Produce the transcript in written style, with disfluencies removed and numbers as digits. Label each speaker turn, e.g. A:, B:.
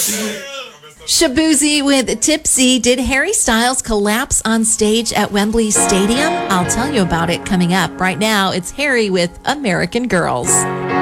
A: Shabuzi with Tipsy. Did Harry Styles collapse on stage at Wembley Stadium? I'll tell you about it coming up. Right now, it's Harry with American Girls.